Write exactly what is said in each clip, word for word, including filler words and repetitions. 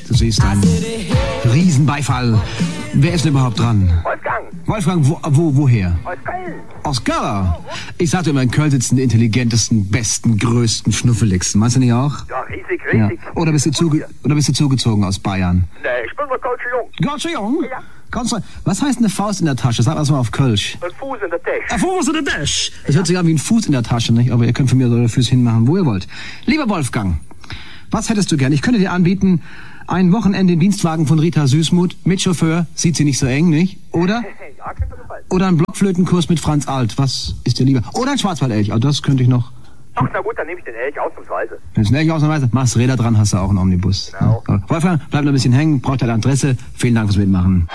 Du siehst einen Riesenbeifall. Wer ist denn überhaupt dran? Wolfgang. Wolfgang, wo, wo, woher? Aus Köln. Aus Köln? Ich sagte immer, in Köln sitzen die intelligentesten, besten, größten, schnuffeligsten. Meinst du nicht auch? Ja, riesig, riesig. Ja. Oder, bist du zuge oder bist du zugezogen aus Bayern? Nee, ich bin nur Coach Jung. Ganz schön jung? Ja. Ganz schön. Was heißt eine Faust in der Tasche? Sag das mal auf Kölsch. Ein Fuß in der Tasche. Ein Fuß in der Tasche. Das hört sich an wie ein Fuß in der Tasche, nicht? Aber ihr könnt von mir eure Füße hinmachen, wo ihr wollt. Lieber Wolfgang, was hättest du gern? Ich könnte dir anbieten, ein Wochenende im Dienstwagen von Rita Süßmuth mit Chauffeur, sieht sie nicht so eng, nicht? Oder? Ja, klingt mir gefallen. Oder ein Blockflötenkurs mit Franz Alt. Was ist dir lieber? Oder ein Schwarzwaldelch. Also das könnte ich noch. Ach, na gut, dann nehme ich den Elch ausnahmsweise. Wenn es ein Elch ausnahmsweise, machst Räder dran, hast du auch einen Omnibus. Genau. Ja. Wolfgang, bleib noch ein bisschen hängen, braucht deine Adresse. Vielen Dank fürs Mitmachen.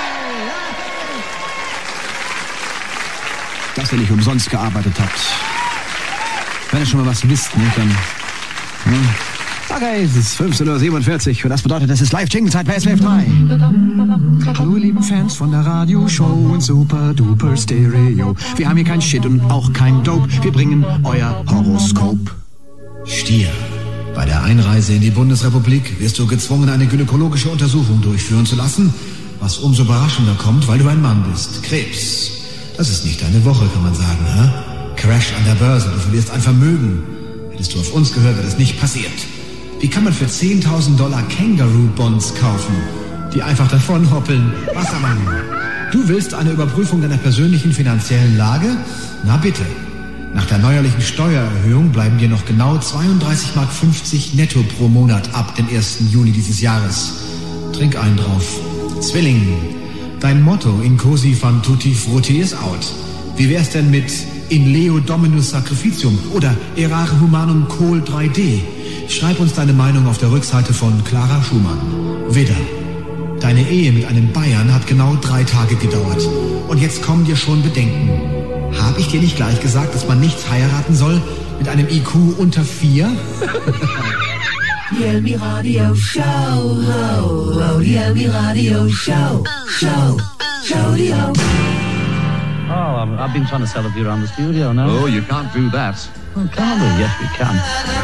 Dass ihr nicht umsonst gearbeitet habt. Wenn ihr schon mal was wisst, ne, dann... Hm. Okay, es ist fünfzehn Uhr siebenundvierzig und das bedeutet, es ist Live-Jingle-Zeit bei S W F drei. Hallo, ihr lieben Fans von der Radioshow und Super-Duper Stereo. Wir haben hier kein Shit und auch kein Dope. Wir bringen euer Horoskop. Stier. Bei der Einreise in die Bundesrepublik wirst du gezwungen, eine gynäkologische Untersuchung durchführen zu lassen, was umso überraschender kommt, weil du ein Mann bist. Krebs. Das ist nicht deine Woche, kann man sagen, hä? Crash an der Börse, du verlierst ein Vermögen. Hättest du auf uns gehört, wäre das nicht passiert. Wie kann man für zehntausend Dollar Kangaroo-Bonds kaufen, die einfach davon hoppeln? Wassermann. Du willst eine Überprüfung deiner persönlichen finanziellen Lage? Na bitte. Nach der neuerlichen Steuererhöhung bleiben dir noch genau zweiunddreißig Mark fünfzig netto pro Monat ab dem ersten Juli dieses Jahres. Trink einen drauf. Zwilling. Dein Motto in cosi fan tutti frutti ist out. Wie wär's denn mit in leo dominus sacrificium oder errare humanum col drei D? Schreib uns deine Meinung auf der Rückseite von Clara Schumann. Widder. Deine Ehe mit einem Bayern hat genau drei Tage gedauert. Und jetzt kommen dir schon Bedenken. Hab ich dir nicht gleich gesagt, dass man nichts heiraten soll mit einem I Q unter vier? Die Elmi Radio Show, ho, ho, die Elmi Radio Show, Show, Show, die Ho. Oh, I've, I've been trying to sell a beer around the studio now. Oh, you can't do that. Oh, can we? Yes, we can.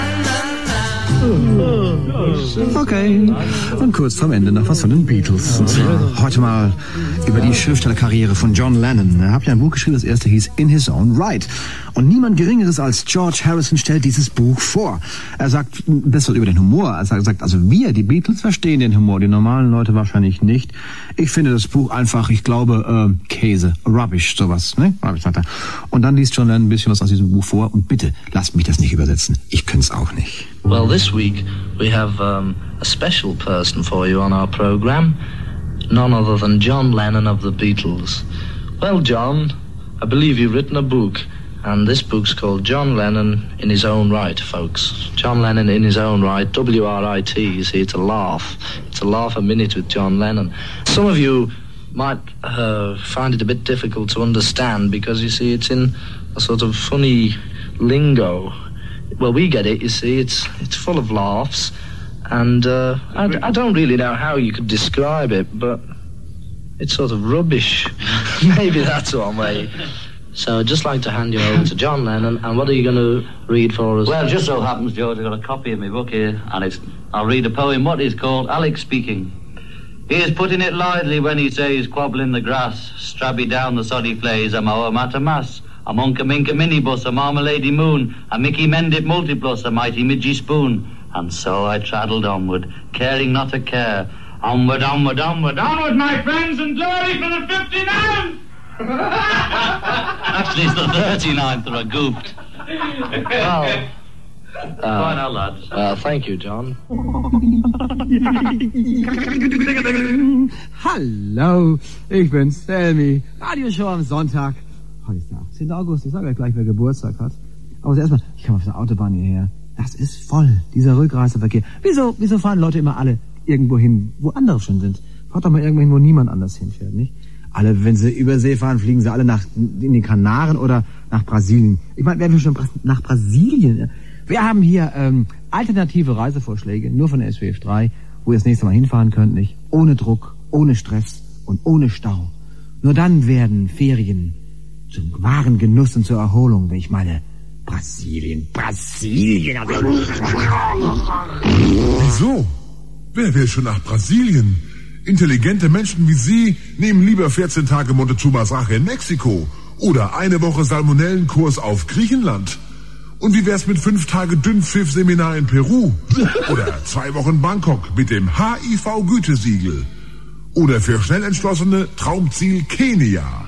Okay. Und kurz vorm Ende noch was von den Beatles. Und zwar heute mal über die Schriftstellerkarriere von John Lennon. Er hat ja ein Buch geschrieben, das erste hieß In His Own Right. Und niemand Geringeres als George Harrison stellt dieses Buch vor. Er sagt das über den Humor. Er sagt, also wir, die Beatles, verstehen den Humor, die normalen Leute wahrscheinlich nicht. Ich finde das Buch einfach, ich glaube, äh, Käse, Rubbish, sowas. Ne? Rubbish, sagt er. Und dann liest John Lennon ein bisschen was aus diesem Buch vor. Und bitte, lasst mich das nicht übersetzen. Ich könnte es auch nicht. Well, this week we have um, a special person for you on our program. None other than John Lennon of the Beatles. Well, John, I believe you've written a book. And this book's called John Lennon in His Own Right, folks. John Lennon in His Own Right, W R I T, you see, it's a laugh. It's a laugh a minute with John Lennon. Some of you might uh, find it a bit difficult to understand because, you see, it's in a sort of funny lingo. Well, we get it, you see, it's it's full of laughs. And uh, I, I don't really know how you could describe it, but it's sort of rubbish. Maybe that's one way. So I'd just like to hand you over to John Lennon, and what are you going to read for us? Well, it just so happens, George, I've got a copy of my book here, and it's, I'll read a poem, what is called Alex Speaking. He is putting it lightly when he says, quabbling the grass, strabby down the soddy flays, a moa matamas, a monka minka minibus, a marmalady moon, a Mickey Mendip multiplus, a mighty midgy spoon. And so I traddled onward, caring not a care. Onward, onward, onward, onward, my friends, and glory for the fifty-ninth! Actually, it's the thirty-ninth, or I goofed. Well, uh, Fine, our lads. Uh, thank you, John. Hallo, ich bin's, Selmi. Radioshow am Sonntag. Heute ist der achtzehnten August, ich sage ja gleich, wer Geburtstag hat. Aber erstmal, ich komme auf der Autobahn hierher. Das ist voll, dieser Rückreiseverkehr. Wieso, wieso fahren Leute immer alle irgendwo hin, wo andere schon sind? Fahrt doch mal irgendwo hin, wo niemand anders hinfährt, nicht? Alle, wenn sie über See fahren, fliegen sie alle nach in die Kanaren oder nach Brasilien. Ich meine, wer will schon nach Brasilien? Wir haben hier ähm, alternative Reisevorschläge, nur von der S W F drei, wo ihr das nächste Mal hinfahren könnt, nicht? Ohne Druck, ohne Stress und ohne Stau. Nur dann werden Ferien zum wahren Genuss und zur Erholung, wenn ich meine Brasilien, Brasilien. Wieso? Wer will schon nach Brasilien? Intelligente Menschen wie Sie nehmen lieber vierzehn Tage Montezumas Rache in Mexiko oder eine Woche Salmonellenkurs auf Griechenland. Und wie wär's mit fünf Tage Dünnpfiff-Seminar in Peru? Oder zwei Wochen Bangkok mit dem H I V-Gütesiegel? Oder für Schnellentschlossene Traumziel Kenia?